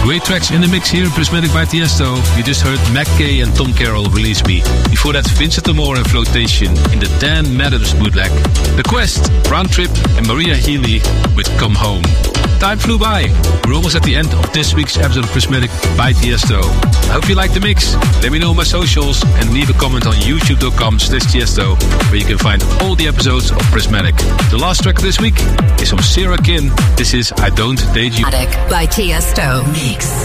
Great tracks in the mix here in Prismatic by Tiesto. You just heard Mac Kay and Tom Carroll Release Me. Before that, Vincent Amore and Flotation in the Dan Maddams bootleg. The Quest, Round Trip and Maria Healy with Come Home. Time flew by. We're almost at the end of this week's episode of Prismatic by Tiesto. I hope you liked the mix. Let me know on my socials and leave a comment on youtube.com/Tiesto, where you can find all the episodes of Prismatic. The last track of this week is from Sarah Kin. This is I Don't Date You. By Tiesto. Mix.